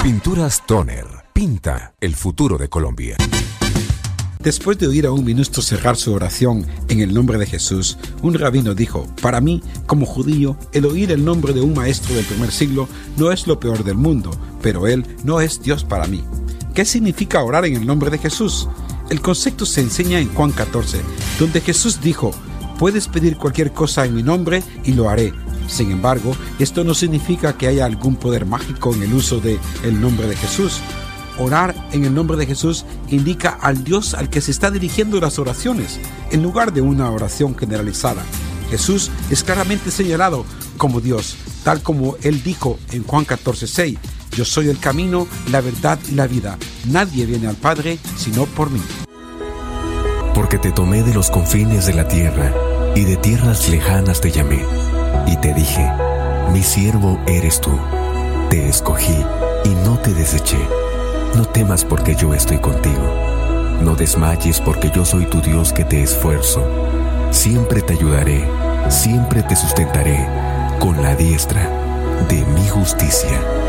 Pinturas Toner. Pinta el futuro de Colombia. Después de oír a un ministro cerrar su oración en el nombre de Jesús, un rabino dijo: para mí, como judío, el oír el nombre de un maestro del primer siglo no es lo peor del mundo, pero él no es Dios para mí. ¿Qué significa orar en el nombre de Jesús? El concepto se enseña en Juan 14, donde Jesús dijo: puedes pedir cualquier cosa en mi nombre y lo haré. Sin embargo, esto no significa que haya algún poder mágico en el uso del nombre de Jesús. Orar en el nombre de Jesús indica al Dios al que se está dirigiendo las oraciones, en lugar de una oración generalizada. Jesús es claramente señalado como Dios, tal como Él dijo en Juan 14:6, yo soy el camino, la verdad y la vida. Nadie viene al Padre sino por mí. Porque te tomé de los confines de la tierra, y de tierras lejanas te llamé, y te dije, mi siervo eres tú. Te escogí y no te deseché. No temas porque yo estoy contigo. No desmayes porque yo soy tu Dios que te esfuerzo. Siempre te ayudaré, siempre te sustentaré con la diestra de mi justicia.